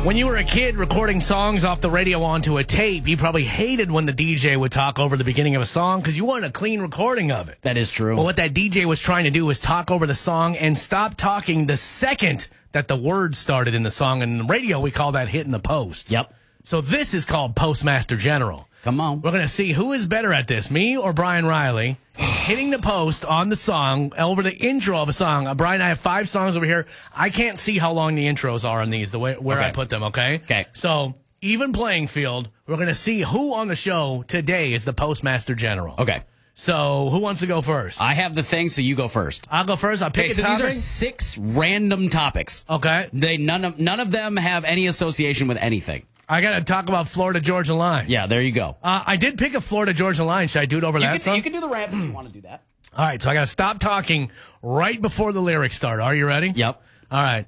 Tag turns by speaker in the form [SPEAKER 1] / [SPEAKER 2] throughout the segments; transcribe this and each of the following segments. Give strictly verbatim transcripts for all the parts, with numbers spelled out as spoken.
[SPEAKER 1] When you were a kid recording songs off the radio onto a tape, you probably hated when the D J would talk over the beginning of a song because you wanted a clean recording of it.
[SPEAKER 2] That is true.
[SPEAKER 1] But what that D J was trying to do was talk over the song and stop talking the second that the words started in the song. And in the radio, we call that hitting the post.
[SPEAKER 2] Yep.
[SPEAKER 1] So this is called Postmaster General.
[SPEAKER 2] Come on.
[SPEAKER 1] We're going to see who is better at this, me or Brian Riley, hitting the post on the song, over the intro of a song. Uh, Brian, I have five songs over here. I can't see how long the intros are on these, the way where
[SPEAKER 2] Okay.
[SPEAKER 1] I put them, okay?
[SPEAKER 2] Okay.
[SPEAKER 1] So, even playing field, we're going to see who on the show today is the Postmaster General.
[SPEAKER 2] Okay.
[SPEAKER 1] So, who wants to go first?
[SPEAKER 2] I have the thing, so you go first.
[SPEAKER 1] I'll go first. I'll pick
[SPEAKER 2] Okay,
[SPEAKER 1] a
[SPEAKER 2] so
[SPEAKER 1] topic.
[SPEAKER 2] these are six random topics.
[SPEAKER 1] Okay.
[SPEAKER 2] They none of none of them have any association with anything.
[SPEAKER 1] I got to talk about Florida Georgia line.
[SPEAKER 2] Yeah, there you go.
[SPEAKER 1] Uh, I did pick a Florida Georgia line. Should I do it over
[SPEAKER 2] You
[SPEAKER 1] that
[SPEAKER 2] can,
[SPEAKER 1] song?
[SPEAKER 2] you can do the rap if you want to do that.
[SPEAKER 1] All right, so I got to stop talking right before the lyrics start. Are you ready?
[SPEAKER 2] Yep.
[SPEAKER 1] All right.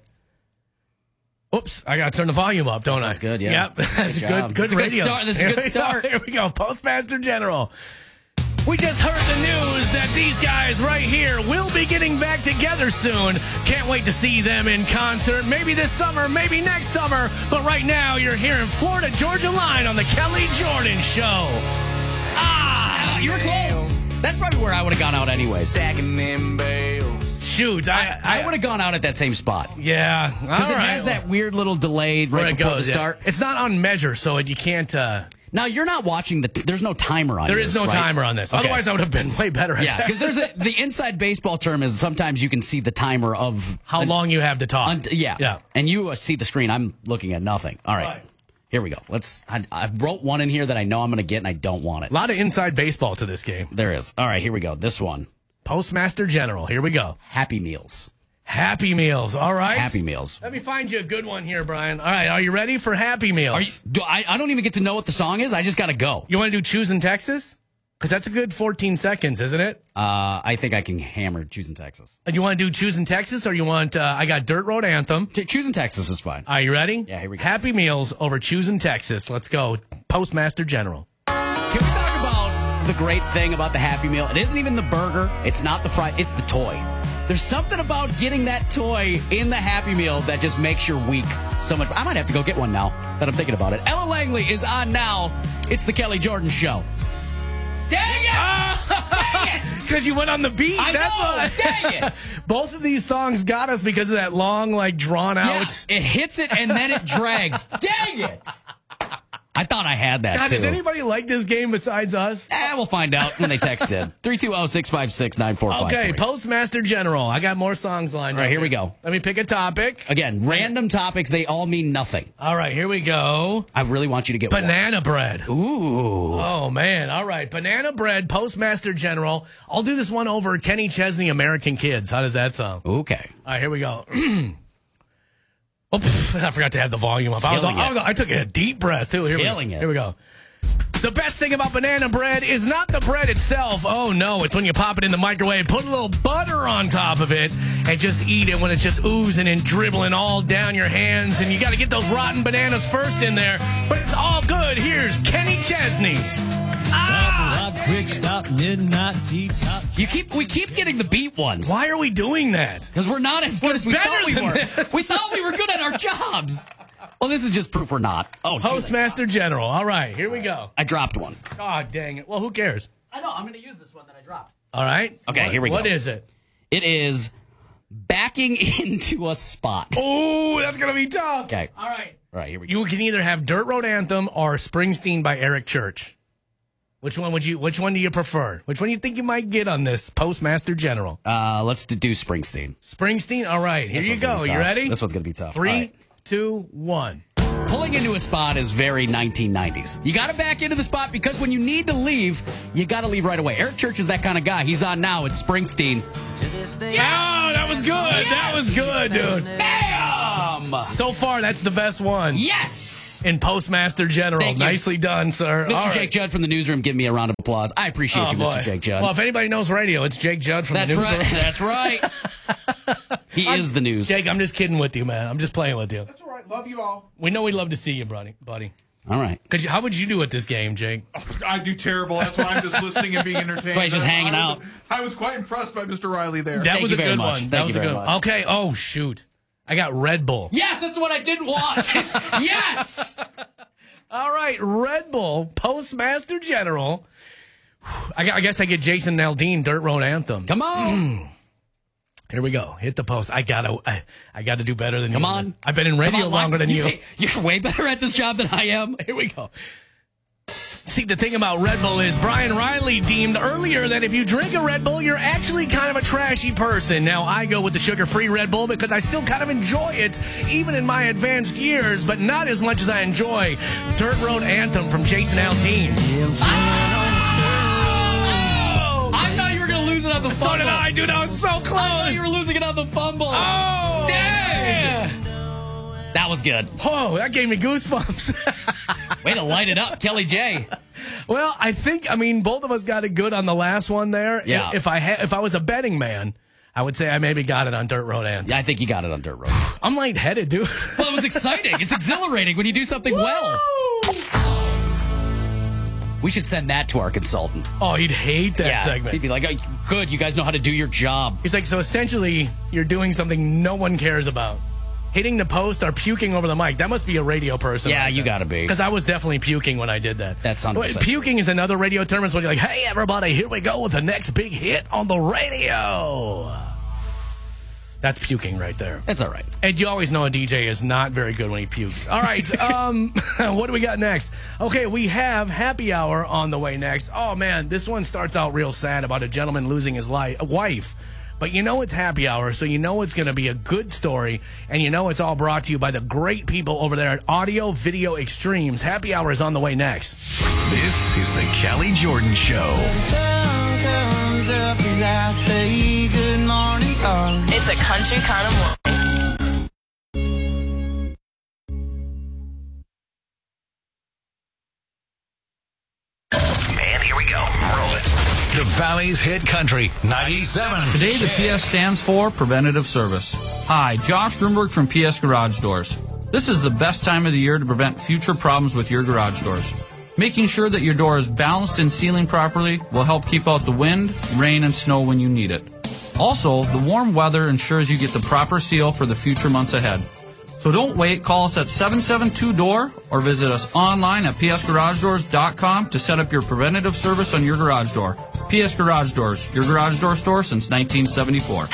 [SPEAKER 1] Oops, I got to turn the volume up, don't I?
[SPEAKER 2] That's good, yeah.
[SPEAKER 1] Yep, that's
[SPEAKER 2] Good
[SPEAKER 1] good.
[SPEAKER 2] job.
[SPEAKER 1] Good
[SPEAKER 2] This is a good
[SPEAKER 1] radio.
[SPEAKER 2] start. This is a
[SPEAKER 1] Here
[SPEAKER 2] good
[SPEAKER 1] we go.
[SPEAKER 2] start.
[SPEAKER 1] Here we go. Postmaster General. We just heard the news that these guys right here will be getting back together soon. Can't wait to see them in concert. Maybe this summer, maybe next summer. But right now, you're hearing Florida Georgia Line on the Kelly Jordan Show. Ah,
[SPEAKER 2] You were close. That's probably where I would have gone out anyways.
[SPEAKER 3] Stacking them bales.
[SPEAKER 1] shoot. I
[SPEAKER 2] I would have gone out at that same spot.
[SPEAKER 1] Yeah.
[SPEAKER 2] Because it has that weird little delayed right
[SPEAKER 1] Where it
[SPEAKER 2] before
[SPEAKER 1] goes,
[SPEAKER 2] the
[SPEAKER 1] yeah.
[SPEAKER 2] start.
[SPEAKER 1] It's not on measure, so you can't. Uh,
[SPEAKER 2] Now, you're not watching the... T- there's no timer on
[SPEAKER 1] there
[SPEAKER 2] yours,
[SPEAKER 1] is no
[SPEAKER 2] right?
[SPEAKER 1] timer on this.
[SPEAKER 2] Okay.
[SPEAKER 1] Otherwise, I would have been way better at
[SPEAKER 2] Yeah,
[SPEAKER 1] that.
[SPEAKER 2] because there's a... The inside baseball term is sometimes you can see the timer of...
[SPEAKER 1] How
[SPEAKER 2] an-
[SPEAKER 1] long you have to talk.
[SPEAKER 2] un- yeah.
[SPEAKER 1] Yeah.
[SPEAKER 2] And you uh, see the screen. I'm looking at nothing. All right.
[SPEAKER 1] Right.
[SPEAKER 2] Here we go. Let's... I, I wrote one in here that I know I'm going to get, and I don't want it.
[SPEAKER 1] A lot of inside baseball to this game.
[SPEAKER 2] There is. All right, here we go. This one.
[SPEAKER 1] Postmaster General. Here we go.
[SPEAKER 2] Happy Meals.
[SPEAKER 1] Happy Meals. All right.
[SPEAKER 2] Happy Meals.
[SPEAKER 1] Let me find you a good one here, Brian. All right. Are you ready for Happy Meals?
[SPEAKER 2] Are you, do I, I don't even get to know what the song is. I just got to go.
[SPEAKER 1] You want to do Choosing Texas? Because that's a good fourteen seconds, isn't it?
[SPEAKER 2] Uh, I think I can hammer Choosing Texas.
[SPEAKER 1] And you want to do Choosing Texas or you want, uh, I got Dirt Road Anthem.
[SPEAKER 2] T- Choosing Texas is fine.
[SPEAKER 1] Are you ready?
[SPEAKER 2] Yeah, here we go.
[SPEAKER 1] Happy Meals over Choosing Texas. Let's go. Postmaster General.
[SPEAKER 2] Can we talk about the great thing about the Happy Meal? It isn't even the burger. It's not the fry. It's the toy. There's something about getting that toy in the Happy Meal that just makes your week so much. I might have to go get one now that I'm thinking about it. Ella Langley is on now. It's the Kelly Jordan Show. Dang it! Dang it!
[SPEAKER 1] Because you went on the beat.
[SPEAKER 2] I
[SPEAKER 1] That's
[SPEAKER 2] know,
[SPEAKER 1] why.
[SPEAKER 2] dang it.
[SPEAKER 1] Both of these songs got us because of that long, like, drawn out.
[SPEAKER 2] Yeah, it hits it and then it drags. Dang it! I thought I had that,
[SPEAKER 1] God,
[SPEAKER 2] too.
[SPEAKER 1] does anybody like this game besides us?
[SPEAKER 2] Eh, we'll find out when they text in. three two zero, six five six, nine four five three.
[SPEAKER 1] Okay, Postmaster General. I got more songs lined
[SPEAKER 2] All
[SPEAKER 1] up.
[SPEAKER 2] right, here we go.
[SPEAKER 1] Let me pick a topic.
[SPEAKER 2] Again, random topics. They all mean nothing.
[SPEAKER 1] All right, here we go.
[SPEAKER 2] I really want you to get
[SPEAKER 1] Banana bread.
[SPEAKER 2] one. Ooh.
[SPEAKER 1] Oh, man. All right. Banana bread, Postmaster General. I'll do this one over Kenny Chesney, American Kids. How does that sound?
[SPEAKER 2] Okay.
[SPEAKER 1] All right, here we go. Oh, pff, I forgot to have the volume up. I, was,
[SPEAKER 2] Killing
[SPEAKER 1] I, was, I took a deep breath, too. Here
[SPEAKER 2] Killing
[SPEAKER 1] we go.
[SPEAKER 2] it.
[SPEAKER 1] Here we go. The best thing about banana bread is not the bread itself. Oh, no. It's when you pop it in the microwave, put a little butter on top of it, and just eat it when it's just oozing and dribbling all down your hands. And you got to get those rotten bananas first in there. But it's all good. Here's Kenny Chesney. Ah!
[SPEAKER 4] Quick stop, midnight tea top.
[SPEAKER 2] You keep we keep getting the beat ones.
[SPEAKER 1] Why are we doing that?
[SPEAKER 2] Because we're not as good as we
[SPEAKER 1] better
[SPEAKER 2] thought we
[SPEAKER 1] than
[SPEAKER 2] were.
[SPEAKER 1] this.
[SPEAKER 2] We thought we were good at our jobs. Well, this is just proof we're not. Oh, geez.
[SPEAKER 1] Postmaster General. All right, here we go.
[SPEAKER 2] I dropped one.
[SPEAKER 1] Oh, dang it. Well, who cares?
[SPEAKER 2] I know. I'm going to use this one that I dropped.
[SPEAKER 1] All right.
[SPEAKER 2] Okay,
[SPEAKER 1] What-
[SPEAKER 2] here we go.
[SPEAKER 1] What is it?
[SPEAKER 2] It is backing into a spot.
[SPEAKER 1] Oh, that's going to be tough.
[SPEAKER 2] Okay.
[SPEAKER 1] All right.
[SPEAKER 2] All right, here we go.
[SPEAKER 1] You can either have Dirt Road Anthem or Springsteen by Eric Church. Which one would you? Which one do you prefer? Which one do you think you might get on this Postmaster General?
[SPEAKER 2] Uh, let's do Springsteen.
[SPEAKER 1] Springsteen. All right, here
[SPEAKER 2] This
[SPEAKER 1] you
[SPEAKER 2] one's gonna
[SPEAKER 1] go.
[SPEAKER 2] be
[SPEAKER 1] You
[SPEAKER 2] tough.
[SPEAKER 1] ready?
[SPEAKER 2] This one's going to be tough.
[SPEAKER 1] Three,
[SPEAKER 2] All right.
[SPEAKER 1] two, one.
[SPEAKER 2] Pulling into a spot is very nineteen nineties. You got to back into the spot because when you need to leave, you got to leave right away. Eric Church is that kind of guy. He's on now. It's Springsteen.
[SPEAKER 1] Oh, that was good. That was good, dude.
[SPEAKER 2] Bam!
[SPEAKER 1] So far, that's the best one
[SPEAKER 2] Yes!
[SPEAKER 1] in Postmaster General.
[SPEAKER 2] Thank you.
[SPEAKER 1] Nicely done, sir.
[SPEAKER 2] Mister
[SPEAKER 1] All right.
[SPEAKER 2] Jake Judd from the newsroom, give me a round of applause. I appreciate
[SPEAKER 1] Oh,
[SPEAKER 2] you,
[SPEAKER 1] boy.
[SPEAKER 2] Mister Jake Judd.
[SPEAKER 1] Well, if anybody knows radio, it's Jake Judd from
[SPEAKER 2] That's
[SPEAKER 1] the news.
[SPEAKER 2] right. That's right. He is the news.
[SPEAKER 1] Jake, I'm just kidding with you, man. I'm just playing with you.
[SPEAKER 5] That's all right. Love you all.
[SPEAKER 1] We know we'd love to see you, buddy. buddy.
[SPEAKER 2] All right.
[SPEAKER 1] Could you, how would you do at this game, Jake?
[SPEAKER 5] I do terrible. That's why I'm just listening and being entertained.
[SPEAKER 2] why he's just
[SPEAKER 5] I-
[SPEAKER 2] hanging
[SPEAKER 5] I was,
[SPEAKER 2] out.
[SPEAKER 5] I was quite impressed by Mister Riley there.
[SPEAKER 1] That
[SPEAKER 2] Thank
[SPEAKER 1] was
[SPEAKER 2] you
[SPEAKER 1] a
[SPEAKER 2] very
[SPEAKER 1] good
[SPEAKER 2] much.
[SPEAKER 1] one.
[SPEAKER 2] Thank
[SPEAKER 1] That
[SPEAKER 2] you
[SPEAKER 1] was a
[SPEAKER 2] very
[SPEAKER 1] good
[SPEAKER 2] much.
[SPEAKER 1] one. Okay. Oh, shoot. I got Red Bull.
[SPEAKER 2] Yes, that's what I didn't want. Yes.
[SPEAKER 1] All right, Red Bull, Postmaster General. I, I guess I get Jason Aldean, Dirt Road Anthem.
[SPEAKER 2] Come on.
[SPEAKER 1] Here we go. Hit the post. I gotta, I, I gotta do better than
[SPEAKER 2] Come
[SPEAKER 1] you.
[SPEAKER 2] on.
[SPEAKER 1] This. I've been in radio
[SPEAKER 2] on,
[SPEAKER 1] longer than you.
[SPEAKER 2] you. You're way better at this job than I am.
[SPEAKER 1] Here we go. See, the thing about Red Bull is Brian Riley deemed earlier that if you drink a Red Bull, you're actually kind of a trashy person. Now, I go with the sugar-free Red Bull because I still kind of enjoy it, even in my advanced years, but not as much as I enjoy Dirt Road Anthem from Jason Aldean.
[SPEAKER 2] Oh! I thought you were going to lose it on the
[SPEAKER 1] So
[SPEAKER 2] fumble.
[SPEAKER 1] did I, dude. I was so close.
[SPEAKER 2] I thought you were losing it on the fumble.
[SPEAKER 1] Oh,
[SPEAKER 2] dang! That was good.
[SPEAKER 1] Oh, that gave me goosebumps.
[SPEAKER 2] Way to light it up, Kelly J.
[SPEAKER 1] Well, I think, I mean, both of us got it good on the last one there.
[SPEAKER 2] Yeah.
[SPEAKER 1] If I ha- if I was a betting man, I would say I maybe got it on Dirt Road Anthem.
[SPEAKER 2] Yeah, I think you got it on Dirt Road.
[SPEAKER 1] I'm lightheaded, dude.
[SPEAKER 2] Well, it was exciting. It's exhilarating when you do something well. We should send that to our consultant.
[SPEAKER 1] Oh, he'd hate that
[SPEAKER 2] yeah,
[SPEAKER 1] segment.
[SPEAKER 2] He'd be like, oh, good, you guys know how to do your job.
[SPEAKER 1] He's like, so essentially, you're doing something no one cares about. Hitting the post or puking over the mic. That must be a radio person.
[SPEAKER 2] Yeah,
[SPEAKER 1] like
[SPEAKER 2] you got to be.
[SPEAKER 1] Because I was definitely puking when I did that.
[SPEAKER 2] That's one hundred percent.
[SPEAKER 1] Puking is another radio term. It's when you're like, hey, everybody, here we go with the next big hit on the radio. That's puking right there.
[SPEAKER 2] That's all right.
[SPEAKER 1] And you always know a D J is not very good when he pukes. All right, um, what do we got next? Okay, we have Happy Hour on the way next. Oh, man, this one starts out real sad about a gentleman losing his li- wife. But you know it's Happy Hour, so you know it's going to be a good story, and you know it's all brought to you by the great people over there at Audio Video Extremes. Happy Hour is on the way next.
[SPEAKER 6] This is the Kelly Jordan Show.
[SPEAKER 7] It's a country kind of morning.
[SPEAKER 6] And here we go. Roll it. The Valley's Hit Country ninety-seven.
[SPEAKER 8] Today, the P S stands for Preventative Service. Hi, Josh Grunberg from P S Garage Doors. This is the best time of the year to prevent future problems with your garage doors. Making sure that your door is balanced and sealing properly will help keep out the wind, rain, and snow when you need it. Also, the warm weather ensures you get the proper seal for the future months ahead. So don't wait. Call us at seven seven two D O O R or visit us online at p s garage doors dot com to set up your preventative service on your garage door. P S Garage Doors, your garage door store since nineteen seventy-four.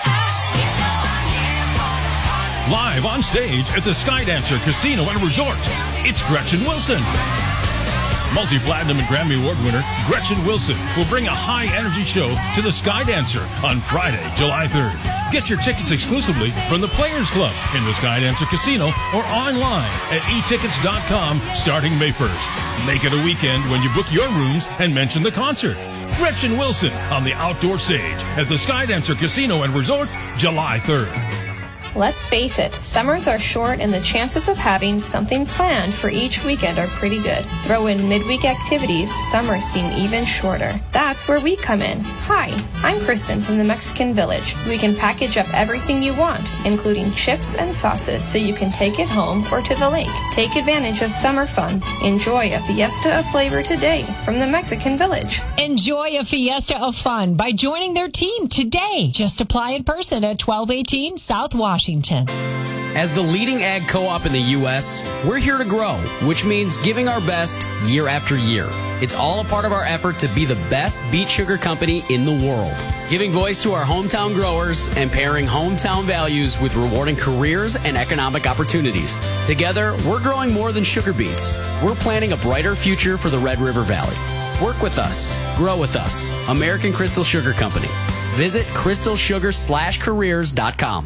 [SPEAKER 9] Live on stage at the Skydancer Casino and Resort, it's Gretchen Wilson. Multi-platinum and Grammy Award winner Gretchen Wilson will bring a high-energy show to the Skydancer on Friday, July third. Get your tickets exclusively from the Players Club in the Skydancer Casino or online at e tickets dot com starting May first. Make it a weekend when you book your rooms and mention the concert. Gretchen Wilson on the outdoor stage at the Skydancer Casino and Resort, July third.
[SPEAKER 10] Let's face it, summers are short and the chances of having something planned for each weekend are pretty good. Throw in midweek activities, summers seem even shorter. That's where we come in. Hi, I'm Kristen from the Mexican Village. We can package up everything you want, including chips and sauces, so you can take it home or to the lake. Take advantage of summer fun. Enjoy a fiesta of flavor today from the Mexican Village.
[SPEAKER 11] Enjoy a fiesta of fun by joining their team today. Just apply in person at twelve eighteen South Washington. Washington.
[SPEAKER 2] As the leading ag co-op in the U S, we're here to grow, which means giving our best year after year. It's all a part of our effort to be the best beet sugar company in the world. Giving voice to our hometown growers and pairing hometown values with rewarding careers and economic opportunities. Together, we're growing more than sugar beets. We're planning a brighter future for the Red River Valley. Work with us. Grow with us. American Crystal Sugar Company. Visit crystal sugar slash careers dot com.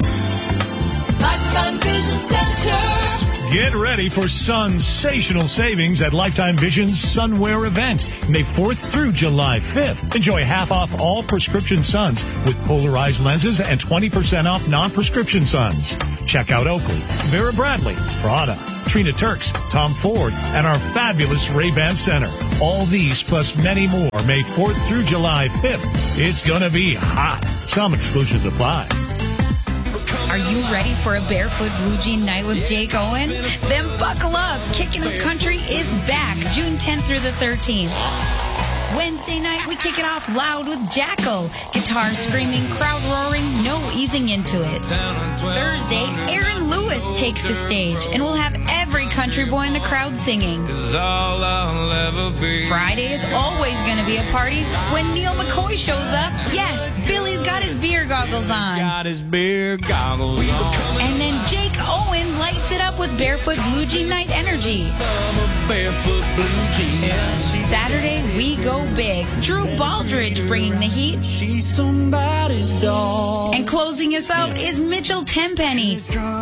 [SPEAKER 7] Lifetime Vision Center.
[SPEAKER 12] Get ready for sensational savings at Lifetime Vision's Sunwear event, May fourth through July fifth. Enjoy half off all prescription suns with polarized lenses and twenty percent off non-prescription suns. Check out Oakley, Vera Bradley, Prada, Trina Turks, Tom Ford, and our fabulous Ray-Ban Center. All these plus many more May fourth through July fifth. It's going to be hot. Some exclusions apply.
[SPEAKER 13] Are you ready for a barefoot blue jean night with Jake Owen? Then buckle up. Kicking the Country is back June tenth through the thirteenth. Wednesday night, we kick it off loud with Jackal. Guitar screaming, crowd roaring, no easing into it. Thursday, Aaron Lewis takes the stage, and we'll have every country boy in the crowd singing. Friday is always going to be a party when Neil McCoy shows up. Yes, Billy's got his beer goggles on.
[SPEAKER 4] Got his beer goggles on.
[SPEAKER 13] And then Jake Owen lights it up with Barefoot Blue Jean Night Energy.
[SPEAKER 4] Barefoot Blue Jean.
[SPEAKER 13] Saturday, we go big. Drew Baldridge bringing the heat.
[SPEAKER 4] She's somebody's dog.
[SPEAKER 13] And closing us out is Mitchell Tenpenny.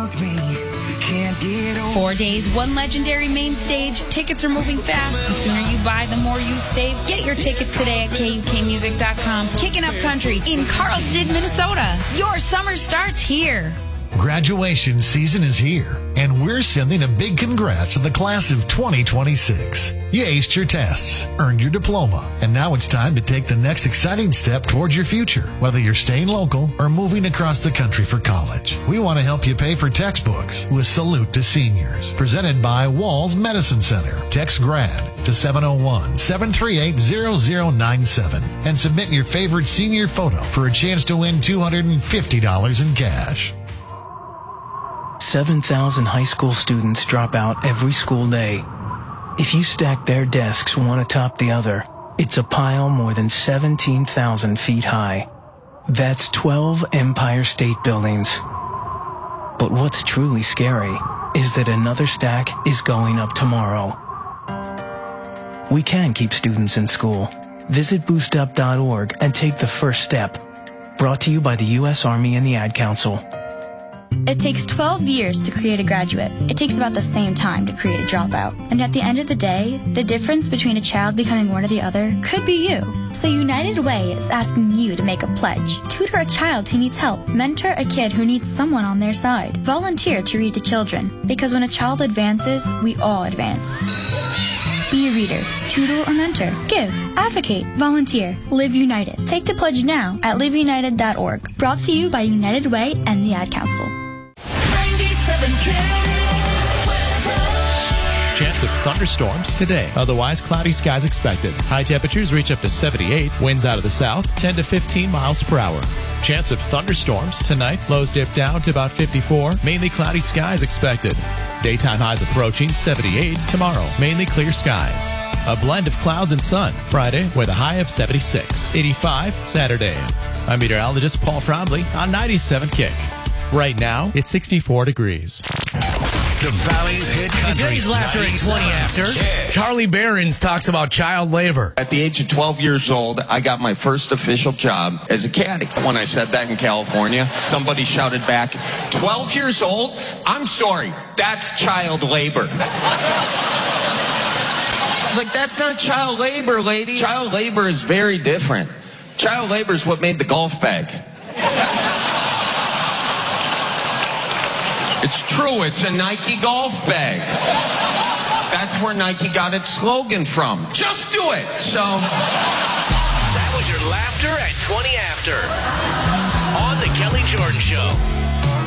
[SPEAKER 13] Four days, one legendary main stage. Tickets are moving fast. The sooner you buy, the more you save. Get your tickets today at K U K music dot com. Kicking Up Country in Carlsted, Minnesota. Your summer starts here.
[SPEAKER 6] Graduation season is here, and we're sending a big congrats to the class of twenty twenty-six. You aced your tests, earned your diploma, and now it's time to take the next exciting step towards your future, whether you're staying local or moving across the country for college. We want to help you pay for textbooks with Salute to Seniors, presented by Walls Medicine Center. Text GRAD to seven oh one, seven three eight, zero zero nine seven and submit your favorite senior photo for a chance to win two hundred fifty dollars in cash.
[SPEAKER 14] seven thousand high school students drop out every school day. If you stack their desks one atop the other, it's a pile more than seventeen thousand feet high. That's twelve Empire State Buildings. But what's truly scary is that another stack is going up tomorrow. We can keep students in school. Visit boost up dot org and take the first step. Brought to you by the U S Army and the Ad Council.
[SPEAKER 15] It takes twelve years to create a graduate. It takes about the same time to create a dropout. And at the end of the day, the difference between a child becoming one or the other could be you. So United Way is asking you to make a pledge. Tutor a child who needs help. Mentor a kid who needs someone on their side. Volunteer to read to children. Because when a child advances, we all advance. Be a reader, tutor, or mentor. Give, advocate, volunteer. Live United. Take the pledge now at live united dot org. Brought to you by United Way and the Ad Council.
[SPEAKER 16] Chance of thunderstorms today. Otherwise, cloudy skies expected. High temperatures reach up to seventy-eight. Winds out of the south, ten to fifteen miles per hour. Chance of thunderstorms tonight. Lows dip down to about fifty-four. Mainly cloudy skies expected. Daytime highs approaching seventy-eight. Tomorrow, mainly clear skies. A blend of clouds and sun. Friday with a high of seventy-six. eighty-five Saturday. I'm meteorologist Paul Frombly on ninety-seven Kick. Right now, it's sixty-four degrees.
[SPEAKER 6] The Valley's Hit Country.
[SPEAKER 1] Today's Laughter at twenty after.
[SPEAKER 6] Kick.
[SPEAKER 1] Charlie Behrens talks about child labor.
[SPEAKER 17] At the age of twelve years old, I got my first official job as a caddy. When I said that in California, somebody shouted back, twelve years old? I'm sorry, that's child labor. I was like, that's not child labor, lady. Child labor is very different. Child labor is what made the golf bag. It's true, it's a Nike golf bag. That's where Nike got its slogan from. Just do it. So
[SPEAKER 1] that was your Laughter at twenty after on the Kelly Jordan Show.